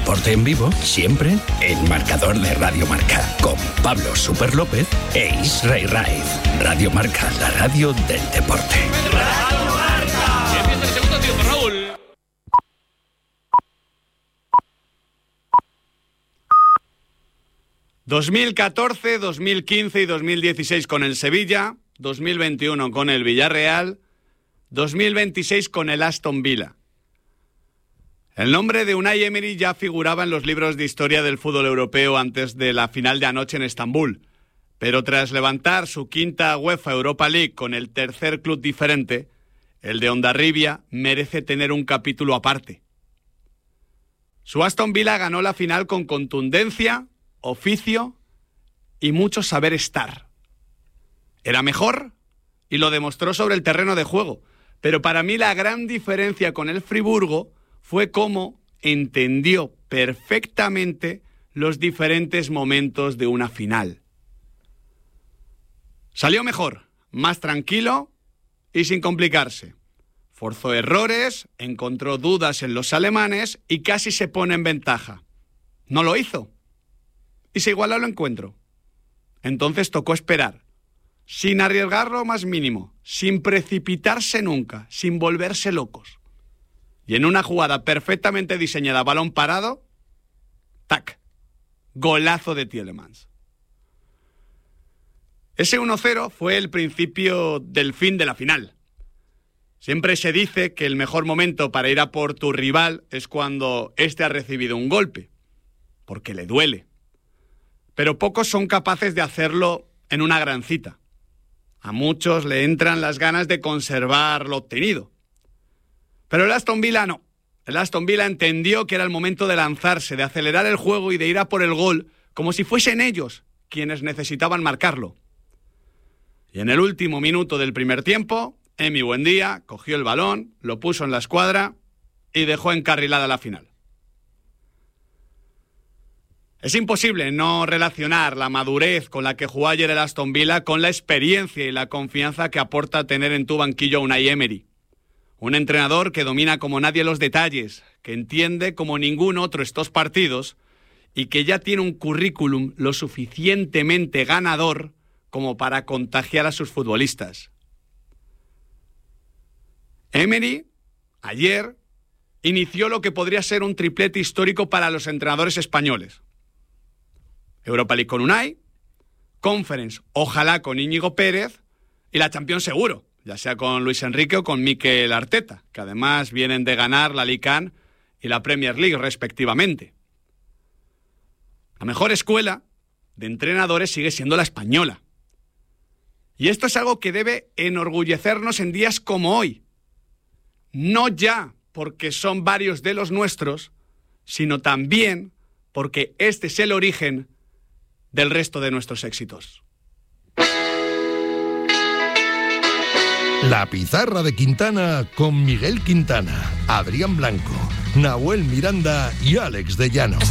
deporte en vivo, siempre en Marcador de Radio Marca, con Pablo Super López e Israel Raiz. Radio Marca, la radio del deporte. Radio Marca. Empieza el segundo tiempo, Raúl. ...2014, 2015 y 2016 con el Sevilla... ...2021 con el Villarreal... ...2026 con el Aston Villa. El nombre de Unai Emery ya figuraba en los libros de historia del fútbol europeo... ...antes de la final de anoche en Estambul... ...pero tras levantar su quinta UEFA Europa League... ...con el tercer club diferente... ...el de Hondarribia merece tener un capítulo aparte. Su Aston Villa ganó la final con contundencia... oficio y mucho saber estar. Era mejor y lo demostró sobre el terreno de juego, pero para mí la gran diferencia con el Friburgo fue cómo entendió perfectamente los diferentes momentos de una final. Salió mejor, más tranquilo y sin complicarse. Forzó errores, encontró dudas en los alemanes y casi se pone en ventaja. No lo hizo. Y se igualó al encuentro. Entonces tocó esperar, sin arriesgar lo más mínimo, sin precipitarse nunca, sin volverse locos. Y en una jugada perfectamente diseñada, balón parado, ¡tac! Golazo de Tielemans. Ese 1-0 fue el principio del fin de la final. Siempre se dice que el mejor momento para ir a por tu rival es cuando éste ha recibido un golpe, porque le duele. Pero pocos son capaces de hacerlo en una gran cita. A muchos le entran las ganas de conservar lo obtenido. Pero el Aston Villa no. El Aston Villa entendió que era el momento de lanzarse, de acelerar el juego y de ir a por el gol, como si fuesen ellos quienes necesitaban marcarlo. Y en el último minuto del primer tiempo, Emi Buendía cogió el balón, lo puso en la escuadra y dejó encarrilada la final. Es imposible no relacionar la madurez con la que jugó ayer el Aston Villa con la experiencia y la confianza que aporta tener en tu banquillo a Unai Emery. Un entrenador que domina como nadie los detalles, que entiende como ningún otro estos partidos y que ya tiene un currículum lo suficientemente ganador como para contagiar a sus futbolistas. Emery, ayer, inició lo que podría ser un triplete histórico para los entrenadores españoles. Europa League con Unai, Conference, ojalá con Íñigo Pérez, y la Champions seguro, ya sea con Luis Enrique o con Mikel Arteta, que además vienen de ganar la Ligue 1 y la Premier League respectivamente. La mejor escuela de entrenadores sigue siendo la española. Y esto es algo que debe enorgullecernos en días como hoy. No ya porque son varios de los nuestros, sino también porque este es el origen del resto de nuestros éxitos. La pizarra de Quintana con Miguel Quintana, Adrián Blanco, Nahuel Miranda y Alex de Llano.